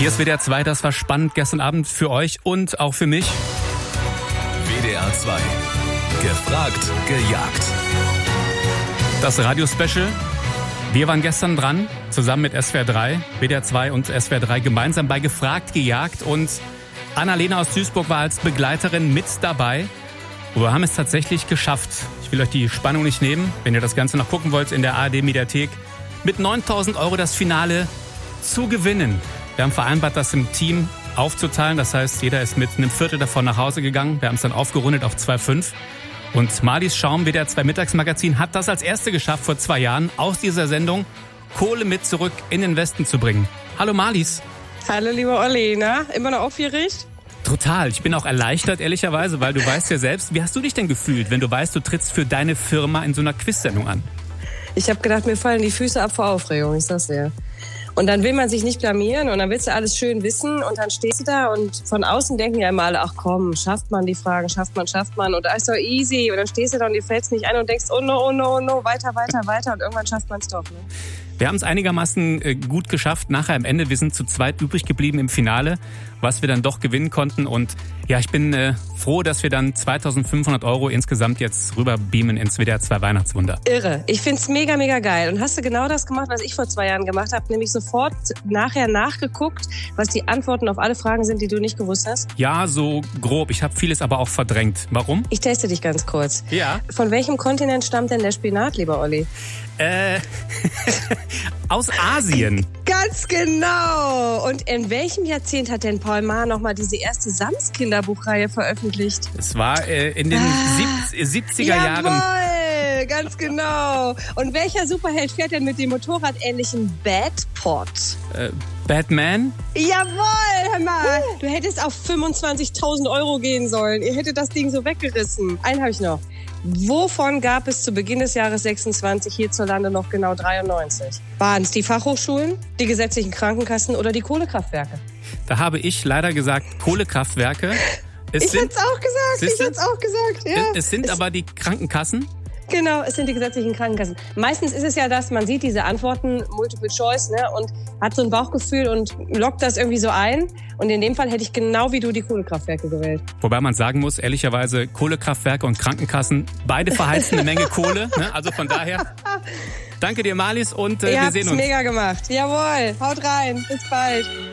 Hier ist WDR 2, das war spannend gestern Abend für euch und auch für mich. WDR 2. Gefragt, gejagt. Das Radio-Special. Wir waren gestern dran, zusammen mit SWR 3, WDR 2 und SWR 3 gemeinsam bei Gefragt, gejagt. Und Annalena aus Duisburg war als Begleiterin mit dabei. Und wir haben es tatsächlich geschafft. Ich will euch die Spannung nicht nehmen, wenn ihr das Ganze noch gucken wollt in der ARD-Mediathek. Mit 9.000 € das Finale zu gewinnen. Wir haben vereinbart, das im Team aufzuteilen. Das heißt, jeder ist mit einem Viertel davon nach Hause gegangen. Wir haben es dann aufgerundet auf 2,5. Und Marlies Schaum, WDR 2 Mittagsmagazin, hat das als Erste geschafft vor 2 Jahren, aus dieser Sendung Kohle mit zurück in den Westen zu bringen. Hallo Marlies. Hallo lieber Olli, na? Immer noch aufgeregt? Total. Ich bin auch erleichtert, ehrlicherweise, weil du weißt ja selbst, wie hast du dich denn gefühlt, wenn du weißt, du trittst für deine Firma in so einer Quiz-Sendung an? Ich habe gedacht, mir fallen die Füße ab vor Aufregung, ich sag's dir. Und dann will man sich nicht blamieren und dann willst du alles schön wissen und dann stehst du da und von außen denken ja immer alle, ach komm, schafft man die Fragen, schafft man und da ist doch easy und dann stehst du da und dir fällt's nicht ein und denkst, oh no, weiter und irgendwann schafft man's doch, ne? Wir haben es einigermaßen gut geschafft. Nachher am Ende, wir sind zu zweit übrig geblieben im Finale, was wir dann doch gewinnen konnten. Und ja, ich bin froh, dass wir dann 2.500 € insgesamt jetzt rüber beamen ins WDR 2 Weihnachtswunder. Irre. Ich find's mega, mega geil. Und hast du genau das gemacht, was ich vor 2 Jahren gemacht habe? Nämlich sofort nachher nachgeguckt, was die Antworten auf alle Fragen sind, die du nicht gewusst hast? Ja, so grob. Ich habe vieles aber auch verdrängt. Warum? Ich teste dich ganz kurz. Ja. Von welchem Kontinent stammt denn der Spinat, lieber Olli? Aus Asien. Ganz genau. Und in welchem Jahrzehnt hat denn Paul Maar nochmal diese erste Sams-Kinderbuchreihe veröffentlicht? Es war in den 70er Jahren. Jawohl, ganz genau. Und welcher Superheld fährt denn mit dem motorradähnlichen Batpod? Batman? Jawohl, hör mal. Du hättest auf 25.000 € gehen sollen. Ihr hättet das Ding so weggerissen. Einen habe ich noch. Wovon gab es zu Beginn des Jahres 26 hierzulande noch genau 93? Waren es die Fachhochschulen, die gesetzlichen Krankenkassen oder die Kohlekraftwerke? Da habe ich leider gesagt Kohlekraftwerke. Ich hätte es auch gesagt. Ja. Es sind aber die Krankenkassen. Genau, es sind die gesetzlichen Krankenkassen. Meistens ist es ja, dass man sieht diese Antworten, Multiple Choice, ne, und hat so ein Bauchgefühl und lockt das irgendwie so ein. Und in dem Fall hätte ich genau wie du die Kohlekraftwerke gewählt. Wobei man sagen muss, ehrlicherweise, Kohlekraftwerke und Krankenkassen, beide verheizen eine Menge Kohle. Ne? Also von daher, danke dir Marlies und wir sehen uns. Ihr habt's mega gemacht. Jawohl, haut rein. Bis bald.